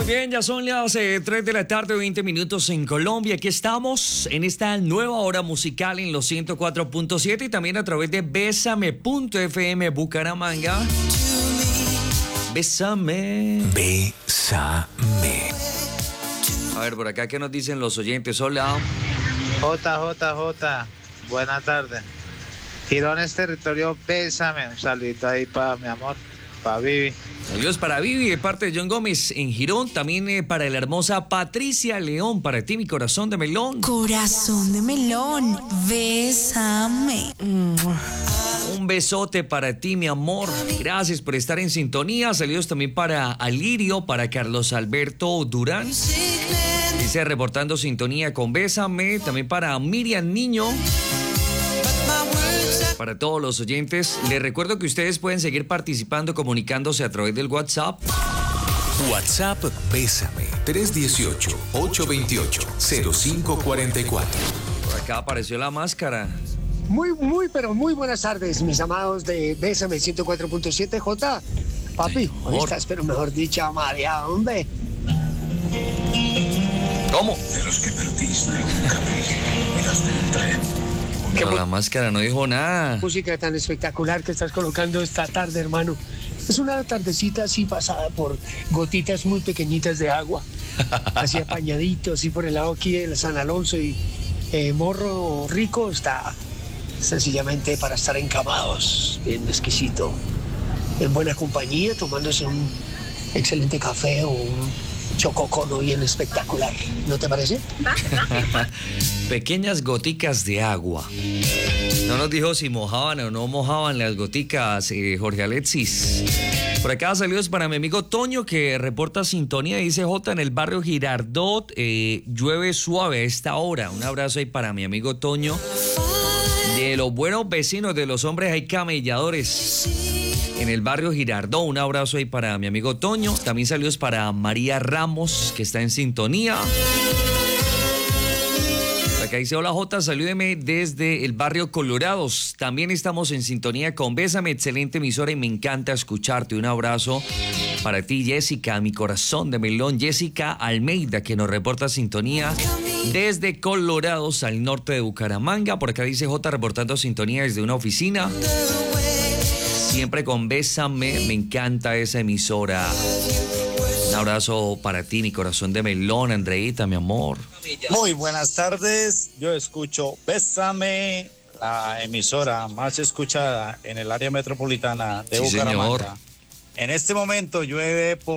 Muy bien, ya son las 3 de la tarde, 20 minutos en Colombia. Aquí estamos en esta nueva hora musical en los 104.7 y también a través de Bésame.fm Bucaramanga. Bésame. Bésame. A ver, por acá, ¿qué nos dicen los oyentes? Hola. JJJ, buena tarde. Girón es territorio, bésame. Un saludito ahí para mi amor, para Vivi. Saludos para Vivi de parte de John Gómez en Girón. También para la hermosa Patricia León. Para ti, mi corazón de melón. Corazón de melón, bésame. Un besote para ti, mi amor. Gracias por estar en sintonía. Saludos también para Alirio, para Carlos Alberto Durán. Dice reportando sintonía con Bésame. También para Miriam Niño. Para todos los oyentes, les recuerdo que ustedes pueden seguir participando, comunicándose a través del WhatsApp. WhatsApp Bésame 318-828-0544. Por acá apareció la máscara. Pero muy buenas tardes, mis amados de Bésame 104.7. J. Papi, hoy estás, pero mejor dicho, María, hombre. ¿Cómo? De los que perdiste un capricho, miraste el tren. No, la máscara no dijo nada. Música tan espectacular que estás colocando esta tarde, hermano. Es una tardecita así pasada por gotitas muy pequeñitas de agua. Así apañadito, así por el lado aquí de San Alonso y Morro Rico está sencillamente para estar encamados, bien exquisito, en buena compañía, tomándose un excelente café o un chococono bien espectacular. ¿No te parece? Pequeñas goticas de agua. No nos dijo si mojaban o no mojaban las goticas, Jorge Alexis. Por acá saludos para mi amigo Toño que reporta sintonía. Dice J, en el barrio Girardot llueve suave a esta hora. Un abrazo ahí para mi amigo Toño. De los buenos vecinos, de los hombres hay camelladores en el barrio Girardot. Un abrazo ahí para mi amigo Toño. También saludos para María Ramos, que está en sintonía. Acá dice, hola Jota, salúdeme desde el barrio Colorados. También estamos en sintonía con Bésame, excelente emisora y me encanta escucharte. Un abrazo para ti, Jessica, mi corazón de melón. Jessica Almeida, que nos reporta sintonía desde Colorados, al norte de Bucaramanga. Por acá dice J, reportando sintonía desde una oficina. Siempre con Bésame, me encanta esa emisora. Un abrazo para ti, mi corazón de melón, Andreita, mi amor. Muy buenas tardes, yo escucho Bésame, la emisora más escuchada en el área metropolitana de Sí, Bucaramanga. señor. En este momento llueve por